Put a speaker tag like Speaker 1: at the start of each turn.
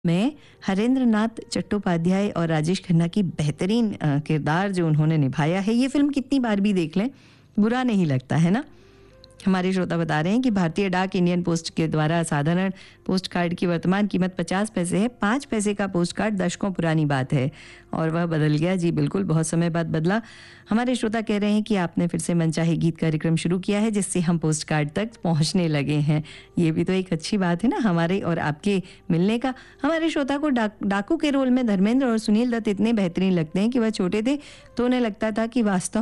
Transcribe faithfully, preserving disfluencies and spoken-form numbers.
Speaker 1: में हरेंद्र नाथ चट्टोपाध्याय और राजेश खन्ना की बेहतरीन अ, किरदार जो उन्होंने निभाया है, ये फ़िल्म कितनी बार भी देख लें, बुरा नहीं लगता, है ना? हमारे श्रोता बता रहे हैं कि भारतीय डाक इंडियन पोस्ट के द्वारा साधारण पोस्ट कार्ड की वर्तमान कीमत पचास पैसे है। पाँच पैसे का पोस्ट कार्ड दशकों पुरानी बात है और वह बदल गया। जी बिल्कुल, बहुत समय बाद बदला। हमारे श्रोता कह रहे हैं कि आपने फिर से मनचाहे गीत कार्यक्रम शुरू किया है, जिससे हम पोस्ट कार्ड तक पहुंचने लगे हैं। ये भी तो एक अच्छी बात है ना, हमारे और आपके मिलने का। हमारे श्रोता को डाक डाकू के रोल में धर्मेंद्र और सुनील दत्त इतने बेहतरीन लगते हैं कि वह छोटे थे तो उन्हें लगता था कि वास्तव